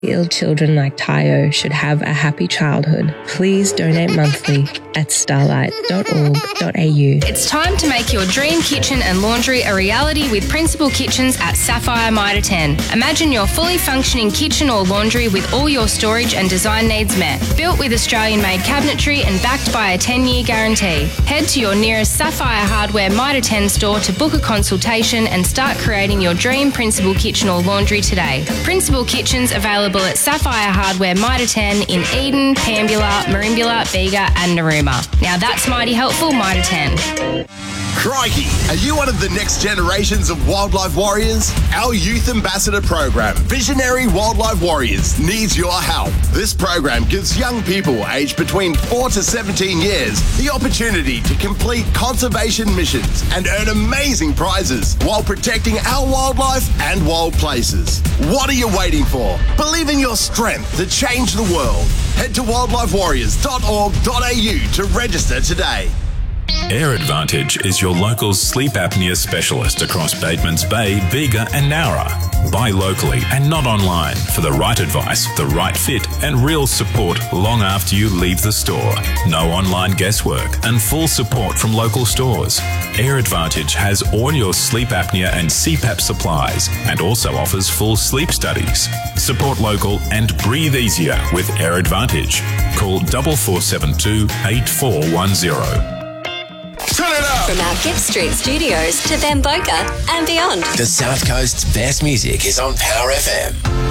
Ill children like Tayo should have a happy childhood. Please donate monthly at starlight.org.au. It's time to make your dream kitchen and laundry a reality with Principal Kitchens at Sapphire Mitre 10. Imagine your fully functioning kitchen or laundry with all your storage and design needs met. Built with Australian-made cabinetry and backed by a 10-year guarantee. Head to your nearest Sapphire Hardware Mitre 10 store to book a consultation and start creating your dream Principal kitchen or laundry today. Principal Kitchens available at Sapphire Hardware Mitre 10 in Eden, Pambula, Merimbula, Bega and Narooma. Now that's mighty helpful, Mitre 10. Crikey! Are you one of the next generations of wildlife warriors? Our Youth Ambassador program, Visionary Wildlife Warriors, needs your help. This program gives young people aged between 4 to 17 years the opportunity to complete conservation missions and earn amazing prizes while protecting our wildlife and wild places. What are you waiting for? Believe in your strength to change the world. Head to wildlifewarriors.org.au to register today. Air Advantage is your local sleep apnea specialist across Batemans Bay, Bega and Nowra. Buy locally and not online for the right advice, the right fit and real support long after you leave the store. No online guesswork and full support from local stores. Air Advantage has all your sleep apnea and CPAP supplies and also offers full sleep studies. Support local and breathe easier with Air Advantage. Call 4472 8410. Turn it up! From our Gibb Street studios to Bamboka and beyond. The South Coast's best music is on Power FM.